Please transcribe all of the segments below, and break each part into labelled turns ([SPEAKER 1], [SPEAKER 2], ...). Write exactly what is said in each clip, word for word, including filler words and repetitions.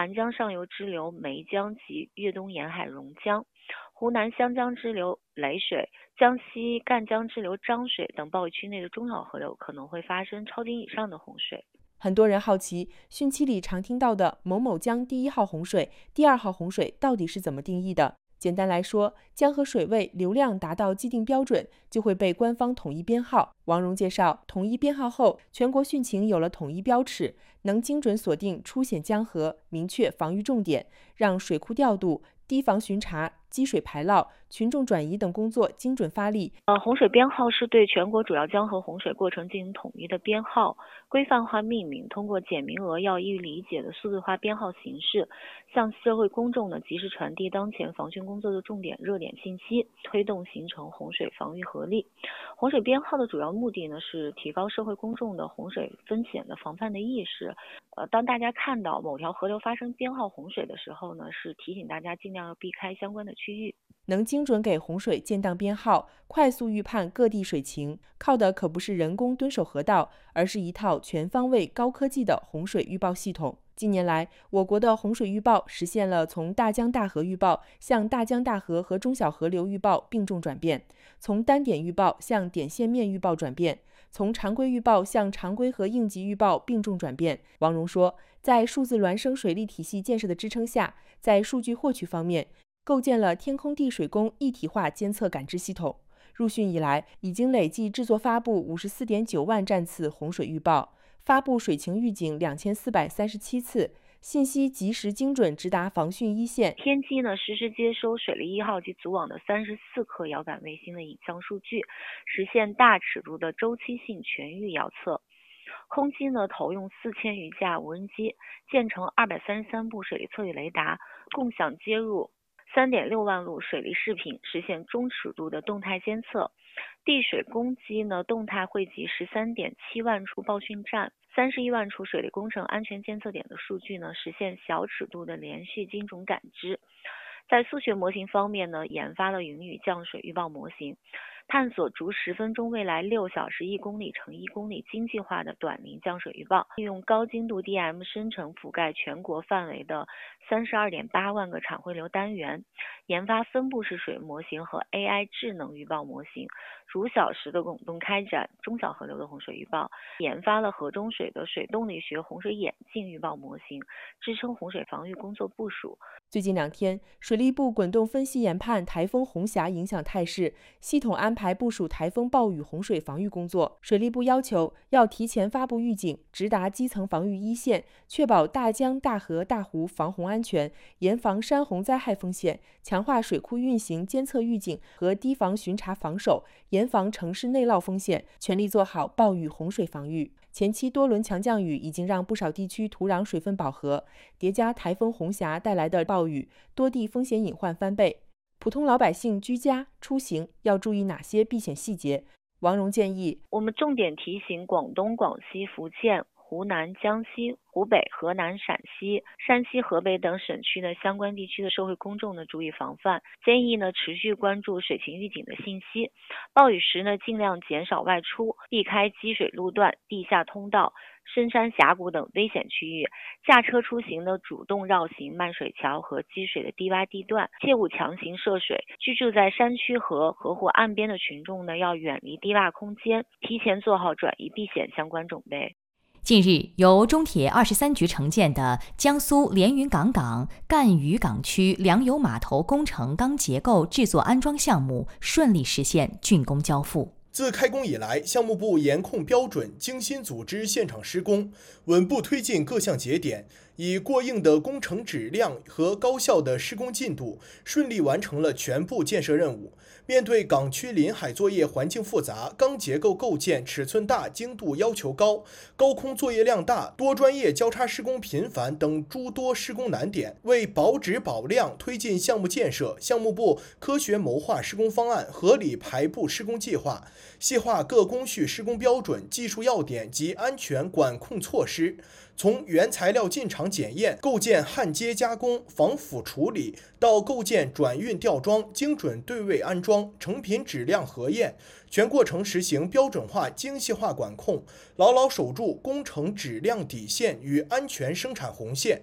[SPEAKER 1] 南江上游支流梅江及粤东沿海榕江，湖南湘江支流雷水、江西赣江支流漳水等暴雨区内的中小河流可能会发生超警以上的洪水。
[SPEAKER 2] 很多人好奇，汛期里常听到的某某江第一号洪水、第二号洪水到底是怎么定义的？简单来说，江河水位流量达到既定标准，就会被官方统一编号。王荣介绍，统一编号后，全国汛情有了统一标尺，能精准锁定出险江河，明确防御重点，让水库调度、堤防巡查、积水排涝、群众转移等工作精准发力。
[SPEAKER 1] 呃，洪水编号是对全国主要江河洪水过程进行统一的编号，规范化命名，通过简明扼要、易于理解的数字化编号形式，向社会公众呢及时传递当前防汛工作的重点热点信息，推动形成洪水防御合力。洪水编号的主要目的呢是提高社会公众的洪水风险的防范的意识。呃，当大家看到某条河流发生编号洪水的时候呢，是提醒大家尽量要避开相关的区域。
[SPEAKER 2] 能精准给洪水建档编号，快速预判各地水情，靠的可不是人工蹲守河道，而是一套全方位高科技的洪水预报系统。近年来，我国的洪水预报实现了从大江大河预报向大江大河和中小河流预报并重转变，从单点预报向点线面预报转变，从常规预报向常规和应急预报并重转变。王荣说，在数字孪生水利体系建设的支撑下，在数据获取方面，构建了天空地水工一体化监测感知系统。入汛以来，已经累计制作发布五十四点九万站次洪水预报，发布水情预警两千四百三十七次，信息及时精准直达防汛一线。
[SPEAKER 1] 天基呢实时接收水利一号及组网的三十四颗遥感卫星的影像数据，实现大尺度的周期性全域遥测。空基呢投用四千余架无人机，建成二百三十三部水利测域雷达，共享接入三点六万路水利视频，实现中尺度的动态监测。地水工机呢动态汇集十三点七万处报汛站、三十一万处水利工程安全监测点的数据呢，实现小尺度的连续精准感知。在数学模型方面呢，研发了云雨降水预报模型，探索逐十分钟未来六小时一公里乘一公里经济化的短临降水预报，利用高精度 D M 生成覆盖全国范围的三十二点八万个产汇流单元，研发分布式水模型和 A I 智能预报模型，逐小时的滚动开展中小河流的洪水预报，研发了河中水的水动力学洪水眼镜预报模型，支撑洪水防御工作部署。
[SPEAKER 2] 最近两天，水利部滚动分析研判台风红霞影响态势，系统安排部署台风暴雨洪水防御工作。水利部要求要提前发布预警，直达基层防御一线，确保大江大河大湖防洪安全，严防山洪灾害风险，强化水库运行监测预警和堤防巡查防守，严防城市内涝风险，全力做好暴雨洪水防御。前期多轮强降雨已经让不少地区土壤水分饱和，叠加台风红霞带来的暴雨，多地风险隐患翻倍。普通老百姓居家出行要注意哪些避险细节？王荣建议，
[SPEAKER 1] 我们重点提醒广东、广西、福建、湖南、江西、湖北、河南、陕西、山西、河北等省区的相关地区的社会公众呢注意防范，建议呢持续关注水情预警的信息，暴雨时呢尽量减少外出，避开积水路段、地下通道、深山峡谷等危险区域，驾车出行呢主动绕行漫水桥和积水的低洼地段，切勿强行涉水。居住在山区和河湖岸边的群众呢要远离低洼空间，提前做好转移避险相关准备。
[SPEAKER 3] 近日，由中铁二十三局承建的江苏连云港港赣渝港区粮油码头工程钢结构制作安装项目顺利实现竣工交付。
[SPEAKER 4] 自开工以来，项目部严控标准，精心组织现场施工，稳步推进各项节点，以过硬的工程质量和高效的施工进度，顺利完成了全部建设任务。面对港区临海作业环境复杂，钢结构构建尺寸大、精度要求高，高空作业量大，多专业交叉施工频繁等诸多施工难点，为保质保量推进项目建设，项目部科学谋划施工方案，合理排布施工计划，细化各工序施工标准、技术要点及安全管控措施。从原材料进场检验、构件焊接加工、防腐处理，到构件转运吊装、精准对位安装、成品质量核验，全过程实行标准化、精细化管控，牢牢守住工程质量底线与安全生产红线。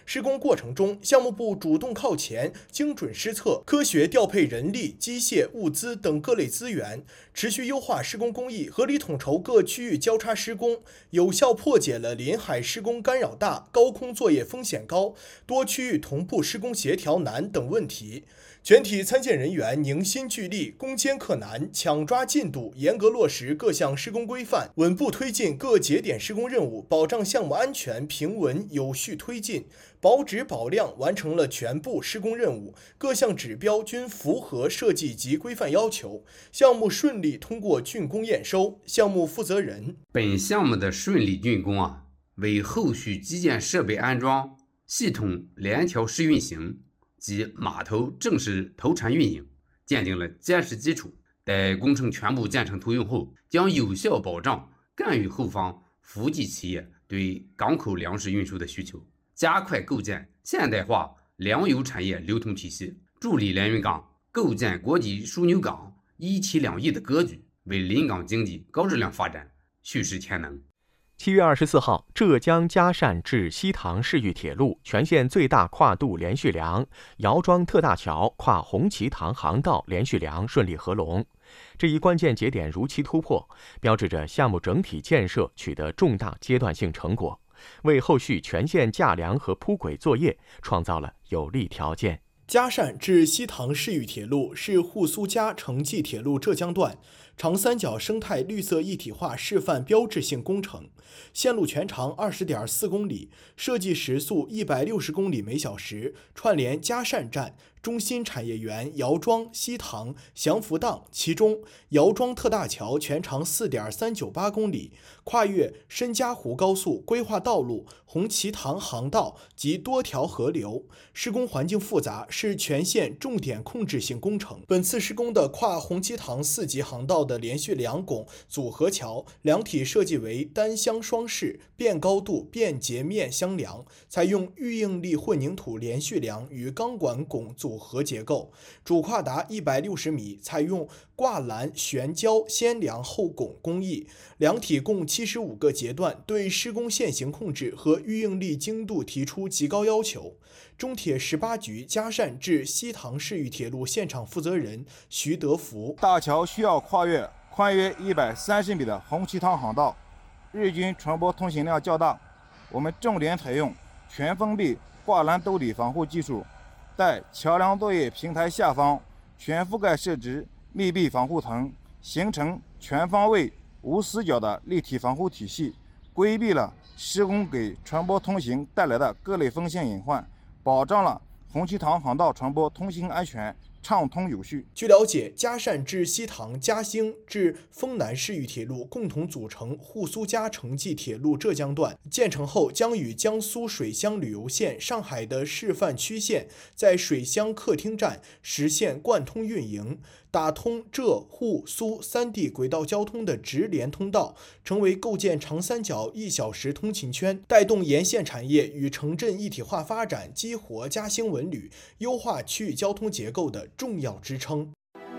[SPEAKER 4] 施工过程中，项目部主动靠前，精准施策，科学调配人力、机械、物资等各类资源，持续优化施工工艺，合理统筹各区域交叉施工，有效破解了临海施工干扰大、高空作业风险高、多区域同步施工协调难等问题。全体参建人员凝心聚力，攻坚克难，抢抓进度，严格落实各项施工规范，稳步推进各节点施工任务，保障项目安全平稳有序推进，保质保量完成了全部施工任务，各项指标均符合设计及规范要求，项目顺利通过竣工验收。项目负责人：
[SPEAKER 5] 本项目的顺利竣工啊，为后续基建设备安装、系统联调试运行及码头正式投产运营奠定了坚实基础。待工程全部建成投用后，将有效保障赣渝后方伏季企业对港口粮食运输的需求，加快构建现代化粮油产业流通体系，助力连云港构建国际枢纽港一体两翼的格局，为临港经济高质量发展蓄实潜能。
[SPEAKER 6] 七月二十四号，浙江嘉善至西塘市域铁路全线最大跨度连续梁姚庄特大桥跨红旗塘航道连续梁顺利合龙，这一关键节点如期突破，标志着项目整体建设取得重大阶段性成果，为后续全线架梁和铺轨作业创造了有利条件。
[SPEAKER 4] 嘉善至西塘市域铁路是沪苏嘉城际铁路浙江段长三角生态绿色一体化示范标志性工程，线路全长 二十点四公里，设计时速一百六十公里每小时，串联嘉善站、中心产业园、姚庄、西塘、祥福荡，其中姚庄特大桥全长 四点三九八公里，跨越申嘉湖高速规划道路、红旗塘航道及多条河流，施工环境复杂，是全线重点控制性工程。本次施工的跨红旗塘四级航道的连续梁拱组合桥，梁体设计为单箱双式变高度便截面箱梁，采用预应力混凝土连续梁与钢管拱组合结构，主跨达一百六十米，采用挂栏悬胶先梁后拱工艺，梁体共七十五个阶段，对施工线型控制和预应力精度提出极高要求。中铁十八局嘉善至西塘市域铁路现场负责人徐德福：
[SPEAKER 7] 大桥需要跨越宽约一百三十米的红旗塘航道，日均船舶通行量较大，我们重点采用全封闭挂栏兜底防护技术，在桥梁作业平台下方全覆盖设置密闭防护层，形成全方位无死角的立体防护体系，规避了施工给船舶通行带来的各类风险隐患，保障了红旗塘航道船舶通行安全畅通有序。
[SPEAKER 4] 据了解，嘉善至西塘、嘉兴至丰南市域铁路共同组成沪苏嘉城际铁路浙江段，建成后将与江苏水乡旅游线、上海的示范区线在水乡客厅站实现贯通运营，打通浙沪苏三地轨道交通的直连通道，成为构建长三角一小时通勤圈，带动沿线产业与城镇一体化发展，激活嘉兴文旅，优化区域交通结构的重要支撑。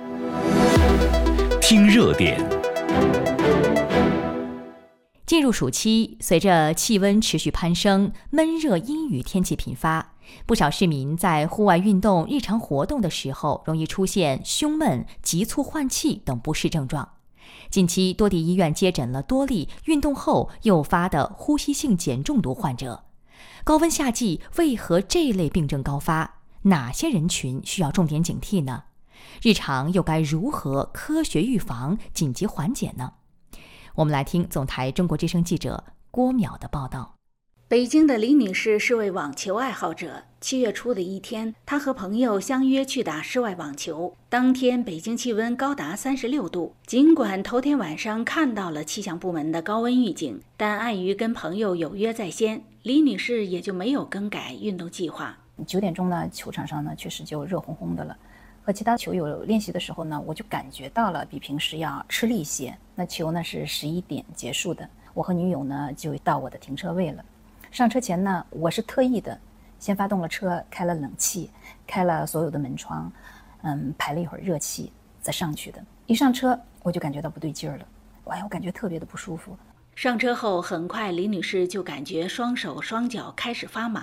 [SPEAKER 8] 听热点。
[SPEAKER 3] 进入暑期，随着气温持续攀升，闷热阴雨天气频发，不少市民在户外运动、日常活动的时候，容易出现胸闷、急促换气等不适症状。近期多地医院接诊了多例运动后诱发的呼吸性碱中毒患者。高温夏季为何这类病症高发？哪些人群需要重点警惕呢？日常又该如何科学预防、紧急缓解呢？我们来听总台中国之声记者郭淼的报道。
[SPEAKER 9] 北京的李女士是位网球爱好者。七月初的一天，她和朋友相约去打室外网球。当天北京气温高达三十六度，尽管头天晚上看到了气象部门的高温预警，但碍于跟朋友有约在先，李女士也就没有更改运动计划。
[SPEAKER 10] 九点钟呢，球场上呢确实就热烘烘的了。和其他球友练习的时候呢，我就感觉到了比平时要吃力一些。那球呢是十一点结束的，我和女友呢就到我的停车位了。上车前呢，我是特意的先发动了车，开了冷气，开了所有的门窗，嗯，排了一会儿热气，再上去的。一上车我就感觉到不对劲儿了，哎，我感觉特别的不舒服。
[SPEAKER 9] 上车后，很快李女士就感觉双手双脚开始发麻。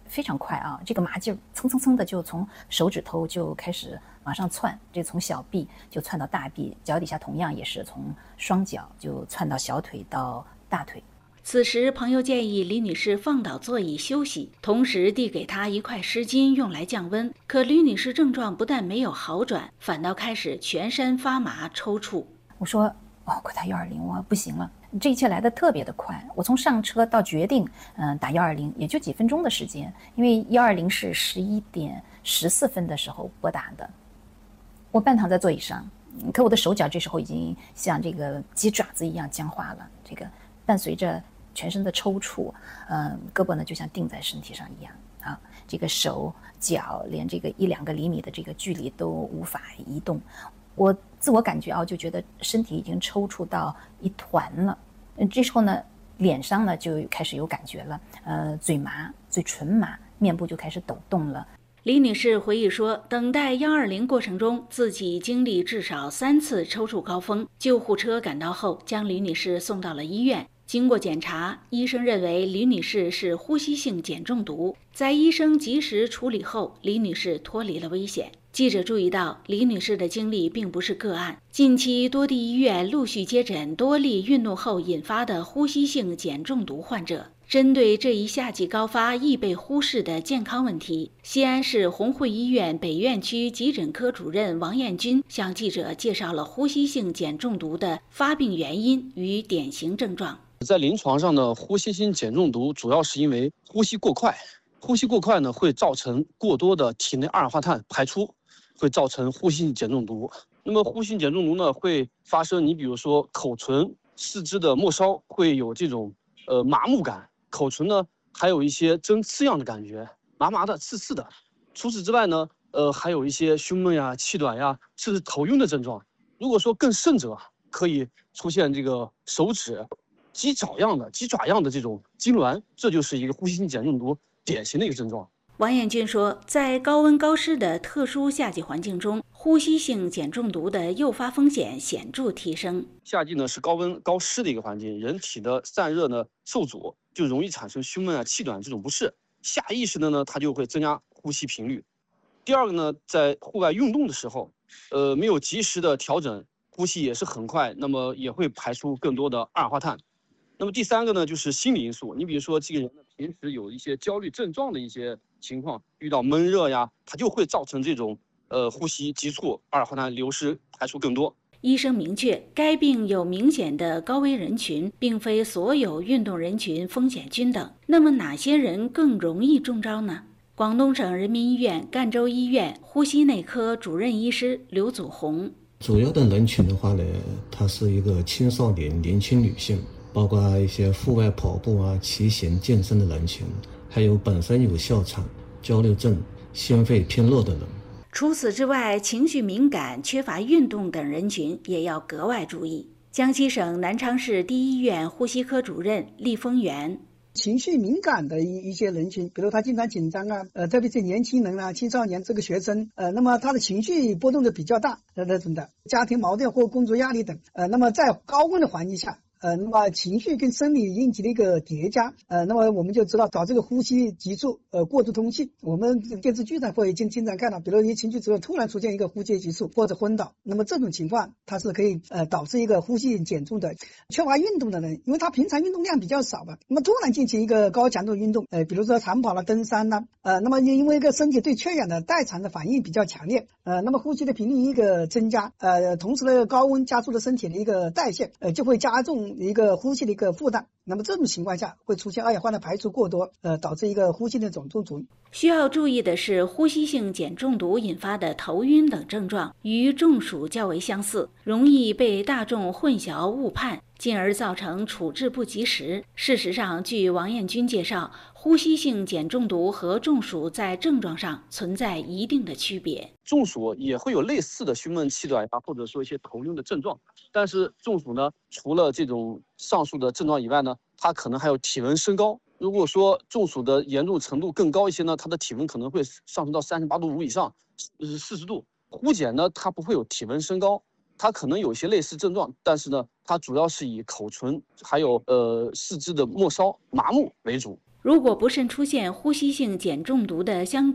[SPEAKER 10] 非常快啊，这个麻劲蹭蹭蹭的就从手指头就开始往上窜，这从小臂就窜到大臂，脚底下同样也是从双脚就窜到小腿到大腿。
[SPEAKER 9] 此时朋友建议李女士放倒座椅休息，同时递给她一块湿巾用来降温。可李女士症状不但没有好转，反倒开始全身发麻抽搐。
[SPEAKER 10] 我说哦，快打一二零，我不行了。这一切来得特别的快，我从上车到决定嗯、呃、打一二零也就几分钟的时间，因为一二零是十一点十四分的时候拨打的。我半躺在座椅上，可我的手脚这时候已经像这个鸡爪子一样僵化了，这个伴随着全身的抽搐，嗯、呃，胳膊呢就像钉在身体上一样啊，这个手脚连这个一两个厘米的这个距离都无法移动。我自我感觉啊，就觉得身体已经抽搐到一团了。嗯，这时候呢，脸上呢就开始有感觉了，呃，嘴麻、嘴唇麻，面部就开始抖动了。
[SPEAKER 9] 李女士回忆说，等待一二零过程中，自己经历至少三次抽搐高峰。救护车赶到后，将李女士送到了医院。经过检查，医生认为李女士是呼吸性碱中毒。在医生及时处理后，李女士脱离了危险。记者注意到，李女士的经历并不是个案。近期多地医院陆续接诊多例运动后引发的呼吸性碱中毒患者。针对这一夏季高发易被忽视的健康问题，西安市红会医院北院区急诊科主任王艳军向记者介绍了呼吸性碱中毒的发病原因与典型症状。
[SPEAKER 8] 在临床上呢，呼吸性碱中毒主要是因为呼吸过快，呼吸过快呢会造成过多的体内二氧化碳排出，会造成呼吸性碱中毒。那么呼吸性碱中毒呢会发生，你比如说口唇、四肢的末梢会有这种呃麻木感，口唇呢还有一些针刺样的感觉，麻麻的、刺刺的。除此之外呢，呃还有一些胸闷呀、气短呀，甚至头晕的症状。如果说更甚者，可以出现这个手指鸡爪样的、鸡爪样的这种痉挛，这就是一个呼吸性碱中毒典型的一个症状。
[SPEAKER 9] 王艳军说，在高温高湿的特殊夏季环境中，呼吸性碱中毒的诱发风险显著提升。
[SPEAKER 8] 夏季呢是高温高湿的一个环境，人体的散热呢受阻，就容易产生胸闷啊、气短这种不适。下意识的呢，它就会增加呼吸频率。第二个呢，在户外运动的时候，呃，没有及时的调整，呼吸也是很快，那么也会排出更多的二氧化碳。那么第三个呢，就是心理因素。你比如说，这个人呢平时有一些焦虑症状的一些情况，遇到闷热呀，它就会造成这种呃呼吸急促，二氧化碳流失排出更多。
[SPEAKER 9] 医生明确，该病有明显的高危人群，并非所有运动人群风险均等。那么哪些人更容易中招呢？广东省人民医院赣州医院呼吸内科主任医师刘祖红：
[SPEAKER 11] 主要的人群的话呢，它是一个青少年、年轻女性，包括一些户外跑步啊、骑行、健身的人群，还有本身有哮喘、焦虑症、心肺偏弱的人。
[SPEAKER 9] 除此之外，情绪敏感、缺乏运动等人群也要格外注意。江西省南昌市第一医院呼吸科主任厉丰元：
[SPEAKER 12] 情绪敏感的一一些人群，比如他经常紧张啊，呃，特别是年轻人啊、青少年这个学生，呃，那么他的情绪波动的比较大的那种的，家庭矛盾或工作压力等，呃，那么在高温的环境下。呃，那么情绪跟生理应激的一个叠加，呃，那么我们就知道导致这个呼吸急促，呃，过度通气。我们电视剧上会经经常看到，比如一情绪之后突然出现一个呼吸急促或者昏倒，那么这种情况它是可以呃导致一个呼吸减重的。缺乏运动的人，因为他平常运动量比较少吧，那么突然进行一个高强度运动，呃，比如说长跑了、登山啦，呃，那么因为一个身体对缺氧的代偿的反应比较强烈，呃，那么呼吸的频率一个增加，呃，同时呢高温加速了身体的一个代谢，呃，就会加重一个呼吸的一个负担，那么这种情况下会出现二氧化碳排出过多，呃，导致一个呼吸的总中毒。
[SPEAKER 9] 需要注意的是，呼吸性碱中毒引发的头晕等症状与中暑较为相似，容易被大众混淆误判，进而造成处置不及时。事实上，据王艳军介绍，呼吸性碱中毒和中暑在症状上存在一定的区别。
[SPEAKER 8] 中暑也会有类似的胸闷气短呀，或者说一些头晕的症状，但是中暑呢，除了这种上述的症状以外呢，它可能还有体温升高。如果说中暑的严重程度更高一些呢，它的体温可能会上升到三十八度五以上，四十度。呼碱呢，它不会有体温升高，它可能有些类似症状，但是呢，它主要是以口唇还有呃四肢的末梢麻木为主。
[SPEAKER 9] 如果不慎出现呼吸性碱中毒的相关